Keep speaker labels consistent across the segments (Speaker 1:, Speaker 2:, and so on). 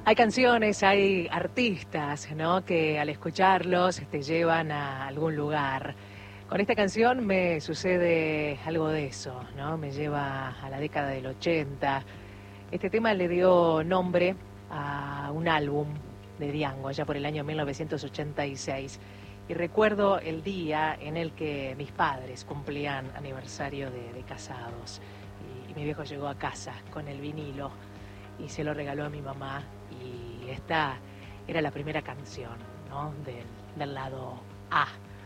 Speaker 1: Hay canciones, hay artistas, ¿no?, que al escucharlos te llevan a algún lugar. Con esta canción me sucede algo de eso, ¿no? Me lleva a la década del 80. Este tema le dio nombre a un álbum de Diango, allá por el año 1986. Y recuerdo el día en el que mis padres cumplían aniversario de casados. Y mi viejo llegó a casa con el vinilo y se lo regaló a mi mamá. Y esta era la primera canción, ¿no?, del lado A.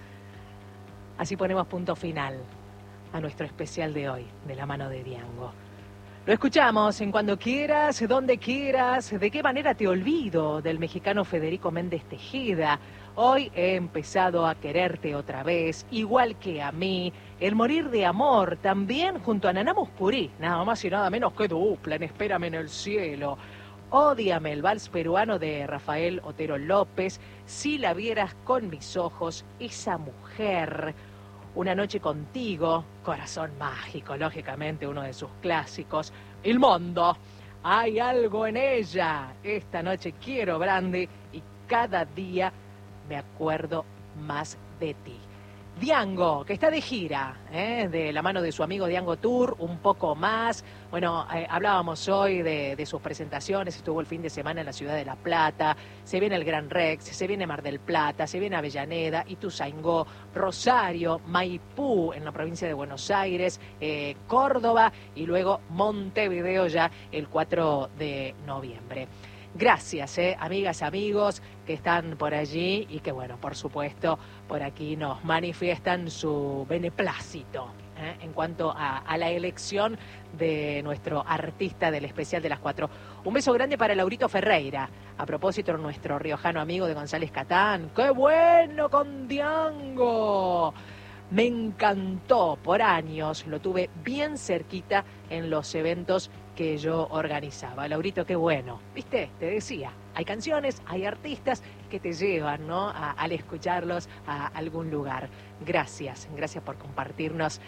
Speaker 1: Así ponemos punto final a nuestro especial de hoy, de la mano de Diango. Lo escuchamos en Cuando Quieras, Donde Quieras. ¿De qué manera te olvido?, del mexicano Federico Méndez Tejeda. Hoy he empezado a quererte otra vez, igual que a mí. El morir de amor, también junto a Naná Mouskouri, nada más y nada menos que dupla en Espérame en el cielo. Ódiame, el vals peruano de Rafael Otero López. Si la vieras con mis ojos, esa mujer. Una noche contigo, Corazón mágico, lógicamente uno de sus clásicos. El mundo, hay algo en ella. Esta noche quiero brandy y cada día me acuerdo más de ti. Diango, que está de gira, de la mano de su amigo Diango Tour, un poco más. Bueno, hablábamos hoy de sus presentaciones, estuvo el fin de semana en la ciudad de La Plata, se viene el Gran Rex, se viene Mar del Plata, se viene Avellaneda, Ituzaingó, Rosario, Maipú en la provincia de Buenos Aires, Córdoba y luego Montevideo ya el 4 de noviembre. Gracias, amigas, amigos que están por allí y que, bueno, por supuesto, por aquí nos manifiestan su beneplácito en cuanto a la elección de nuestro artista del especial de las 4. Un beso grande para Laurito Ferreira. A propósito, nuestro riojano amigo de González Catán. ¡Qué bueno con Diango! Me encantó por años, lo tuve bien cerquita en los eventos que yo organizaba. Laurito, qué bueno. ¿Viste? Te decía, hay canciones, hay artistas que te llevan, ¿no?, al escucharlos a algún lugar. Gracias por compartirnos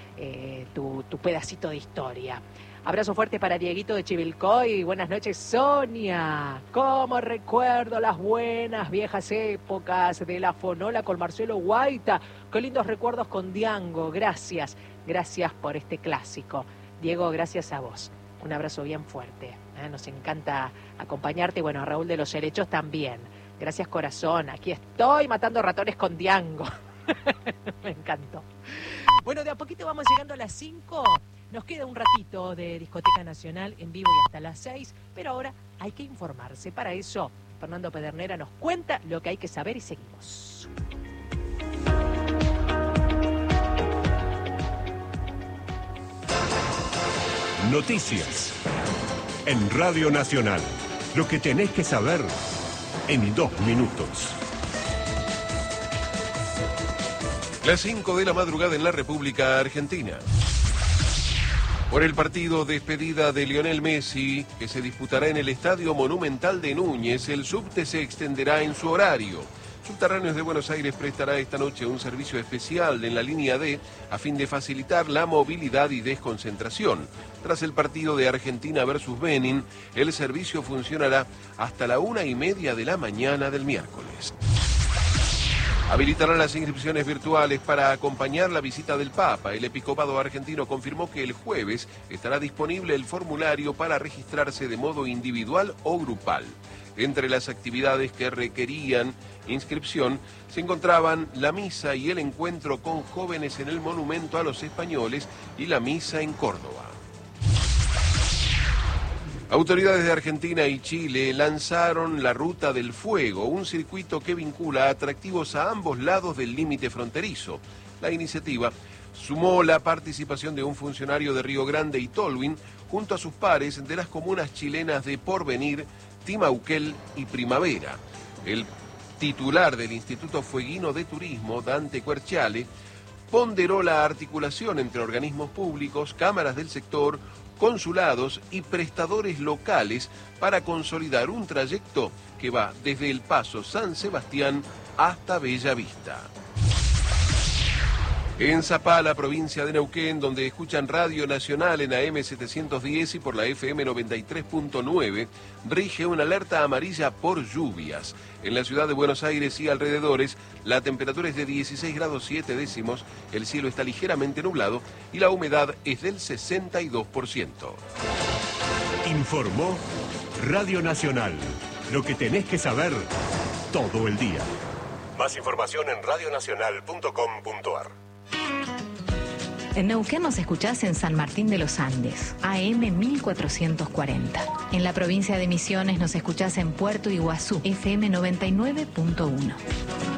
Speaker 1: tu pedacito de historia. Abrazo fuerte para Dieguito de Chivilcoy. Buenas noches, Sonia. Cómo recuerdo las buenas viejas épocas de la fonola con Marcelo Guaita. Qué lindos recuerdos con Diango. Gracias por este clásico. Diego, gracias a vos. Un abrazo bien fuerte. Nos encanta acompañarte. Bueno, a Raúl de los Helechos también. Gracias, corazón. Aquí estoy matando ratones con Diango. Me encantó. Bueno, de a poquito vamos llegando a las 5. Nos queda un ratito de Discoteca Nacional en vivo y hasta las 6, pero ahora hay que informarse. Para eso, Fernando Pedernera nos cuenta lo que hay que saber y seguimos.
Speaker 2: Noticias en Radio Nacional. Lo que tenés que saber en 2 minutos.
Speaker 3: Las 5 de la madrugada en la República Argentina. Por el partido despedida de Lionel Messi, que se disputará en el Estadio Monumental de Núñez, el subte se extenderá en su horario. Subterráneos de Buenos Aires prestará esta noche un servicio especial en la línea D a fin de facilitar la movilidad y desconcentración. Tras el partido de Argentina versus Benin, el servicio funcionará hasta la 1:30 de la mañana del miércoles. Habilitarán las inscripciones virtuales para acompañar la visita del Papa. El episcopado argentino confirmó que el jueves estará disponible el formulario para registrarse de modo individual o grupal. Entre las actividades que requerían inscripción se encontraban la misa y el encuentro con jóvenes en el Monumento a los Españoles y la misa en Córdoba. Autoridades de Argentina y Chile lanzaron la Ruta del Fuego, un circuito que vincula atractivos a ambos lados del límite fronterizo. La iniciativa sumó la participación de un funcionario de Río Grande y Tolwyn, junto a sus pares de las comunas chilenas de Porvenir, Timauquel y Primavera. El titular del Instituto Fueguino de Turismo, Dante Querciale, ponderó la articulación entre organismos públicos, cámaras del sector, consulados y prestadores locales para consolidar un trayecto que va desde el Paso San Sebastián hasta Bella Vista. En Zapala, provincia de Neuquén, donde escuchan Radio Nacional en AM 710 y por la FM 93.9, rige una alerta amarilla por lluvias. En la ciudad de Buenos Aires y alrededores, la temperatura es de 16 grados 7 décimos, el cielo está ligeramente nublado y la humedad es del 62%.
Speaker 2: Informó Radio Nacional. Lo que tenés que saber todo el día. Más información en radionacional.com.ar.
Speaker 4: En Neuquén nos escuchás en San Martín de los Andes, AM 1440. En la provincia de Misiones nos escuchás en Puerto Iguazú, FM 99.1.